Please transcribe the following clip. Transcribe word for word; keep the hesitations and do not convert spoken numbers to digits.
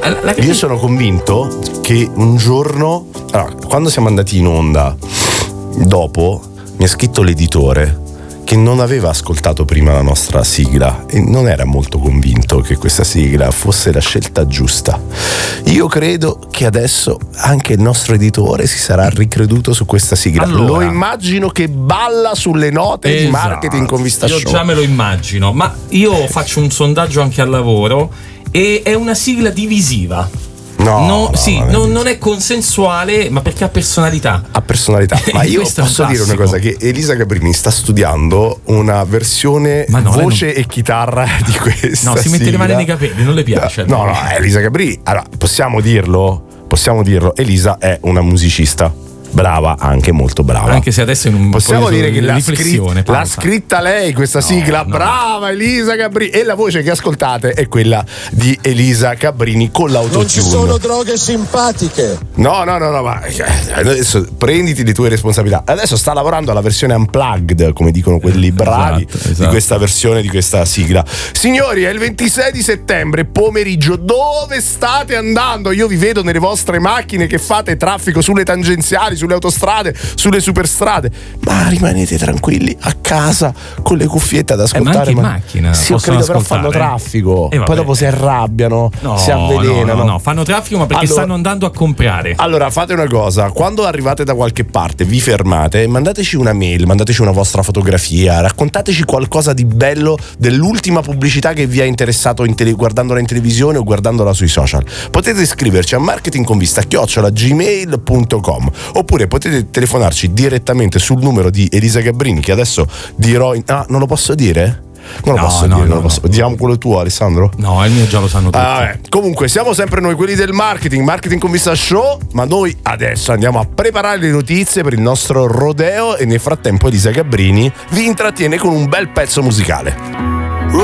la... Io sono convinto che un giorno, allora, quando siamo andati in onda, dopo mi ha scritto l'editore che non aveva ascoltato prima la nostra sigla e non era molto convinto che questa sigla fosse la scelta giusta. Io credo che adesso anche il nostro editore si sarà ricreduto su questa sigla. Allora, lo immagino che balla sulle note esatto. di Marketing con Vista Io Show. Io già me lo immagino, ma io faccio un sondaggio anche al lavoro e è una sigla divisiva. No, no, no, sì, non, è non, non è consensuale, ma perché ha personalità. Ha personalità. Ma io posso dire una cosa: che Elisa Gabrini sta studiando una versione no, voce non... e chitarra di questa. No, si sigla. mette le mani nei capelli, non le piace. No, no, no Elisa Gabrini. Allora, possiamo dirlo? Possiamo dirlo. Elisa è una musicista. Brava, anche molto brava. Anche se adesso in un possiamo dire che l'ha, scrit- l'ha scritta lei questa no, sigla. No. Brava Elisa Gabrini. E la voce che ascoltate è quella di Elisa Gabrini con l'autotune. Non ci sono droghe simpatiche. No, no, no, no, ma adesso prenditi le tue responsabilità. Adesso sta lavorando alla versione unplugged, come dicono quelli bravi esatto, esatto. di questa versione, di questa sigla. Signori, è il ventisei di settembre, pomeriggio. Dove state andando? Io vi vedo nelle vostre macchine che fate traffico sulle tangenziali, sulle autostrade, sulle superstrade, ma rimanete tranquilli a casa con le cuffiette ad ascoltare. Eh, ma anche in ma... macchina sì, ho capito, però fanno traffico eh, poi dopo si arrabbiano, no, si avvelenano. No, no, no, fanno traffico ma perché allora, stanno andando a comprare. Allora fate una cosa: quando arrivate da qualche parte, vi fermate, mandateci una mail, mandateci una vostra fotografia, raccontateci qualcosa di bello dell'ultima pubblicità che vi ha interessato in tele... guardandola in televisione o guardandola sui social. Potete scriverci a marketingconvista chiocciola gmail punto com oppure potete telefonarci direttamente sul numero di Elisa Gabrini, che adesso dirò in... ah, non lo posso dire? Non lo no, posso no, dire, no, non lo posso. no. Diciamo quello tuo, Alessandro? No, il mio già lo sanno tutti. Ah, comunque, siamo sempre noi quelli del marketing, Marketing con Vista Show, ma noi adesso andiamo a preparare le notizie per il nostro rodeo e nel frattempo Elisa Gabrini vi intrattiene con un bel pezzo musicale.